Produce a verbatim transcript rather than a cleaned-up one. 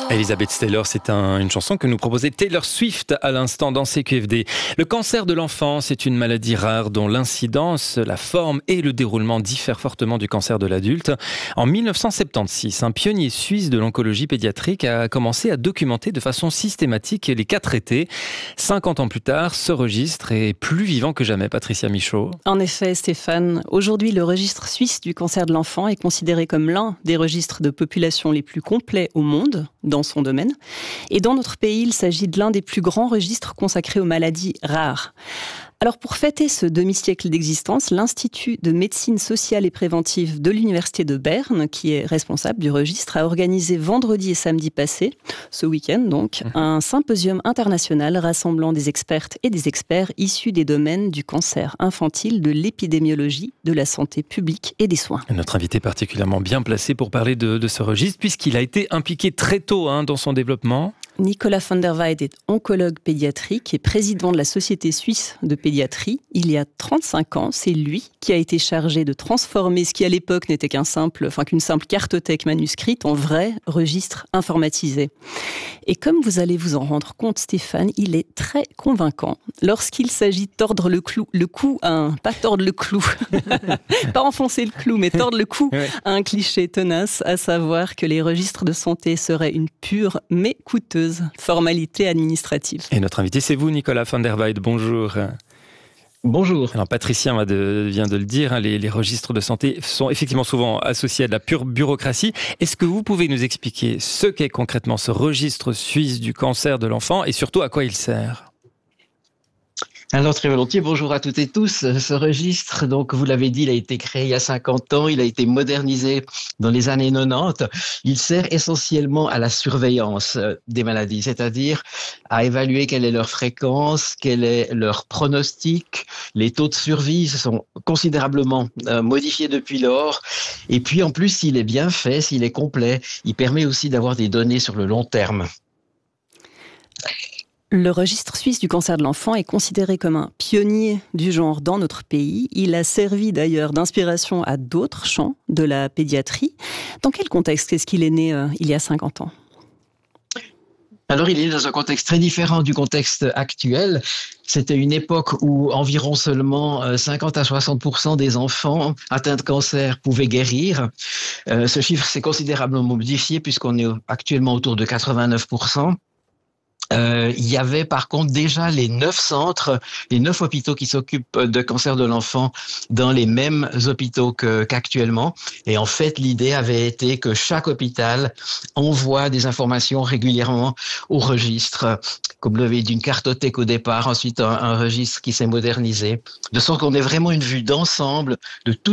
Elizabeth Taylor, c'est un, une chanson que nous proposait Taylor Swift à l'instant dans C Q F D. Le cancer de l'enfant, c'est une maladie rare dont l'incidence, la forme et le déroulement diffèrent fortement du cancer de l'adulte. En dix-neuf cent soixante-seize, un pionnier suisse de l'oncologie pédiatrique a commencé à documenter de façon systématique les cas traités. cinquante ans plus tard, ce registre est plus vivant que jamais, Patricia Michaud. En effet, Stéphane, aujourd'hui, le registre suisse du cancer de l'enfant est considéré comme l'un des registres de population les plus complets au monde, dans son domaine. Et dans notre pays, il s'agit de l'un des plus grands registres consacrés aux maladies rares. Alors pour fêter ce demi-siècle d'existence, l'Institut de médecine sociale et préventive de l'Université de Berne, qui est responsable du registre, a organisé vendredi et samedi passé, ce week-end donc, mmh. un symposium international rassemblant des expertes et des experts issus des domaines du cancer infantile, de l'épidémiologie, de la santé publique et des soins. Notre invité est particulièrement bien placé pour parler de, de ce registre, puisqu'il a été impliqué très tôt hein, dans son développement. Nicolas van der Weijden est oncologue pédiatrique et président de la Société suisse de pédiatrie. Il y a trente-cinq ans, c'est lui qui a été chargé de transformer ce qui à l'époque n'était qu'un simple, enfin qu'une simple cartothèque manuscrite en vrai registre informatisé. Et comme vous allez vous en rendre compte, Stéphane, il est très convaincant lorsqu'il s'agit de tordre le clou, le cou à un, pas tordre le clou, pas enfoncer le clou, mais tordre le cou ouais. à un cliché tenace, à savoir que les registres de santé seraient une pure mais coûteuse formalité administrative. Et notre invité, c'est vous, Nicolas van der Weijden. Bonjour. Bonjour. Alors Patricia vient de, vient de le dire, hein, les, les registres de santé sont effectivement souvent associés à de la pure bureaucratie. Est-ce que vous pouvez nous expliquer ce qu'est concrètement ce registre suisse du cancer de l'enfant et surtout à quoi il sert ? Alors très volontiers, bonjour à toutes et tous. Ce registre, donc vous l'avez dit, il a été créé il y a cinquante ans, il a été modernisé dans les années quatre-vingt-dix. Il sert essentiellement à la surveillance des maladies, c'est-à-dire à évaluer quelle est leur fréquence, quel est leur pronostic. Les taux de survie se sont considérablement euh, modifiés depuis lors. Et puis en plus, s'il est bien fait, s'il est complet, il permet aussi d'avoir des données sur le long terme. Le registre suisse du cancer de l'enfant est considéré comme un pionnier du genre dans notre pays. Il a servi d'ailleurs d'inspiration à d'autres champs de la pédiatrie. Dans quel contexte est-ce qu'il est né euh, il y a cinquante ans ? Alors, il est dans un contexte très différent du contexte actuel. C'était une époque où environ seulement cinquante à soixante pour cent des enfants atteints de cancer pouvaient guérir. Euh, ce chiffre s'est considérablement modifié puisqu'on est actuellement autour de quatre-vingt-neuf pour cent. Euh, il y avait par contre déjà les neuf centres, les neuf hôpitaux qui s'occupent de cancer de l'enfant dans les mêmes hôpitaux que, qu'actuellement. Et en fait, l'idée avait été que chaque hôpital envoie des informations régulièrement au registre, comme l'avait dit, d'une cartothèque au départ, ensuite un, un registre qui s'est modernisé, de sorte qu'on ait vraiment une vue d'ensemble de tout